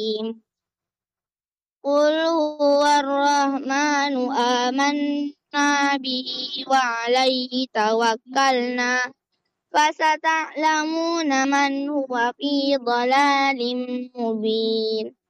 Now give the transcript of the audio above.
قل هو الرحمن آمنا به وعليه توكلنا فستعلمون من هو في ضلال مبين